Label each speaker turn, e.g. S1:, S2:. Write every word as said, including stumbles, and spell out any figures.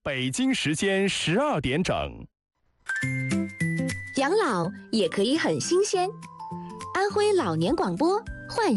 S1: 北京时间十二点整。
S2: 养老也可以很新鲜。安徽老年广播焕